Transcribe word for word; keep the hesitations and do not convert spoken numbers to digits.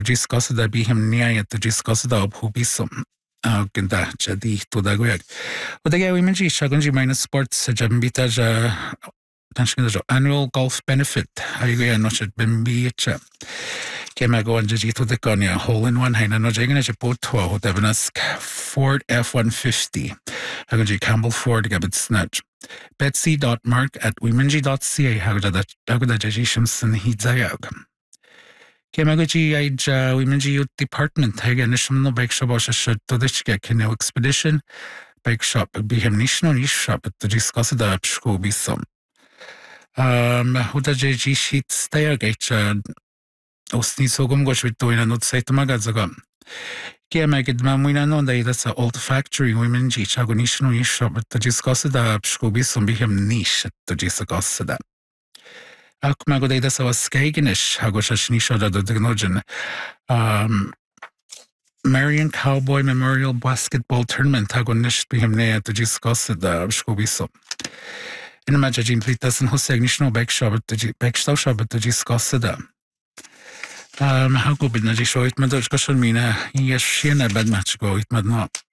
discussada bihim niayat discussada obhubisum. Ganda jadi tudagoyag. Udaga wimenji shagunji minus sports sa jambita ja tanshkina annual golf benefit. Ayuya no sha bimbi cha. Kema go anja jitu de konya hole in one haina no jagana ja potwa hodavanask Ford F one fifty. Hagunji Campbell Ford gabit snatch. Betsy dot mark at wimenji dot c a hagada hagada jajishim sin hidzayag. Kemaguchi Aja Wimenji Youth Department Haga Nishman Bike Shop Osha Todishka Keno Expedition Bike Shop Bihem Nishno Nish Shop to discuss the Pshko Bisom. Um Huda J G sheet Stayagate Osni Sogum Gosh with Doina not say to Magazagam. Kiamagid Mamina no day that's an old factory women G Chagonishno Nish Shop to discuss the Pshko Bisom Bihem Nish to discuss that. Akmago day that's our skaginish, Hagoshanisha the Dignogin. Um, Marion Cowboy Memorial Basketball Tournament, Hagonish Bihimnea to discuss the Shkobiso. In a magazine, Plitas and Hosegnishno Backshop at the Backstow Shop to discuss the Um, how good Naji show it, Madaj Goshomina, yes, she and a bad match go, it mad not.